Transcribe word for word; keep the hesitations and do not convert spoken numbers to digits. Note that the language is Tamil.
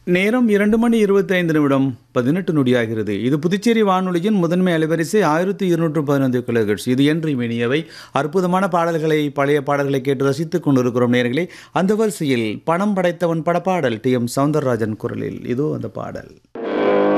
நேரம் இரண்டு மணி இருபத்தைந்து நிமிடம் பதினெட்டு நொடியாகிறது. இது புதுச்சேரி வானொலியின் முதன்மை அலைவரிசை ஆயிரத்தி இருநூற்று பதினைந்து கிலோஹெர்ட்ஸ். இது என்று இனியவை அற்புதமான பாடல்களை, பழைய பாடல்களை கேட்டு ரசித்துக் கொண்டிருக்கிறோம் நேயர்களே. அந்த வரிசையில் பணம் படைத்தவன் படப்பாடல் டி எம் சௌந்தரராஜன் குரலில் இதோ அந்த பாடல்.